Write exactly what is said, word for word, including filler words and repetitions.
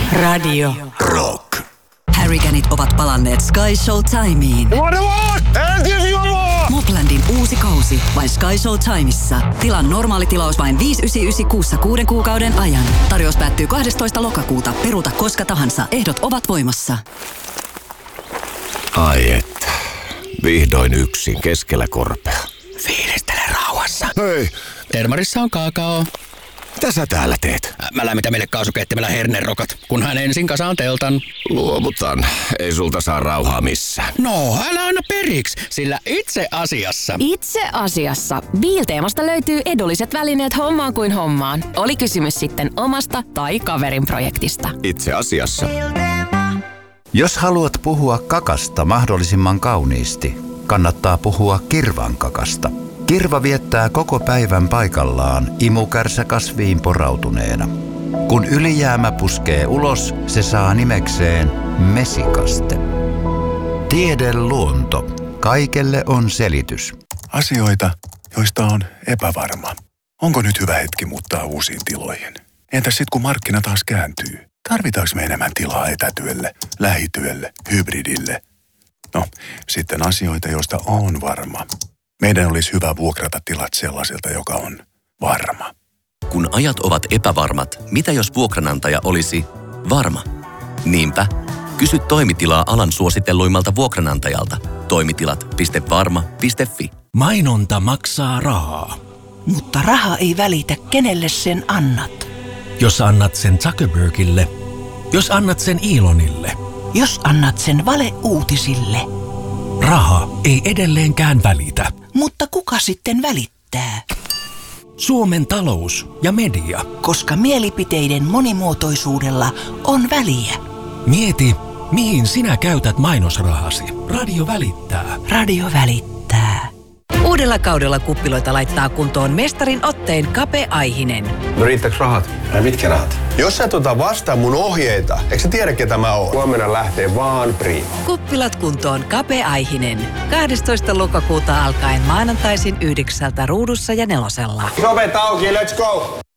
Radio Rock. Harryganit ovat palanneet Sky Show Timeen. Moplandin uusi kausi vain Sky Show Timeissa. Tilan normaali tilaus vain viisi yhdeksänsataayhdeksänkymmentäyhdeksän kuussa kuuden kuukauden ajan. Tarjous päättyy kahdestoista lokakuuta. Peruuta koska tahansa. Ehdot ovat voimassa. Ai että. Vihdoin yksin keskellä korpea. Fiilistele rauhassa. Hei. Termarissa on kaakao. Mitä sä täällä teet? Mä lämmitän meille kaasukeittimellä hernerokat, kunhan ensin kasaan teltan. Luovutan. Ei sulta saa rauhaa missään. No, älä anna periksi, sillä itse asiassa... Itse asiassa. Biilteemasta löytyy edulliset välineet hommaan kuin hommaan. Oli kysymys sitten omasta tai kaverin projektista. Itse asiassa. Jos haluat puhua kakasta mahdollisimman kauniisti, kannattaa puhua kirvan kakasta. Kirva viettää koko päivän paikallaan imukärsä kasviin porautuneena. Kun ylijäämä puskee ulos, se saa nimekseen mesikaste. Tiede luonto. Kaikelle on selitys. Asioita, joista on epävarma. Onko nyt hyvä hetki muuttaa uusiin tiloihin? Entäs sitten kun markkina taas kääntyy? Tarvitaanko me enemmän tilaa etätyölle, lähityölle, hybridille? No, sitten asioita, joista on varma. Meidän olisi hyvä vuokrata tilat sellaiselta, joka on varma. Kun ajat ovat epävarmat, mitä jos vuokranantaja olisi varma? Niinpä, kysy toimitilaa alan suositelluimmalta vuokranantajalta. Toimitilat piste varma piste fi. Mainonta maksaa rahaa. Mutta raha ei välitä, kenelle sen annat. Jos annat sen Zuckerbergille, jos annat sen Elonille, jos annat sen valeuutisille. Raha ei edelleenkään välitä. Mutta kuka sitten välittää? Suomen talous ja media. Koska mielipiteiden monimuotoisuudella on väliä. Mieti, mihin sinä käytät mainosrahasi. Radio välittää. Radio välittää. Uudella kaudella kuppiloita laittaa kuntoon mestarin otteen Kape Aihinen. No riittääkö rahat? Ai mitkä rahat? Jos sä tota vastaa mun ohjeita, eikö sä tiedä ketä mä oon? Huomenna lähtee vaan Prima. Kuppilat kuntoon Kape Aihinen. kahdestoista lokakuuta alkaen maanantaisin yhdeksältä Ruudussa ja Nelosella. Ovet auki, let's go!